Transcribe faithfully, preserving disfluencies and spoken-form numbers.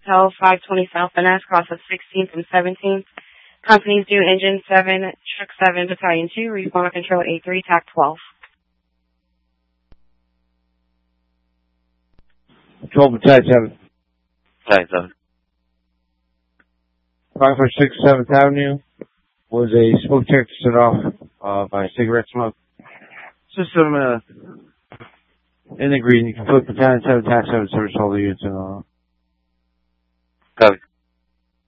Hotel, five twenty South Van Ness, cross of sixteenth and seventeenth. Companies due engine seven, truck seven, battalion two, respond control eight three, T A C twelve. twelve battalion seven. Battalion seven. five four six seventh Avenue was a smoke detector set off uh, by cigarette smoke. System uh, in the green. You can put battalion seven, T A C seven, service all the units in. Uh, Copy.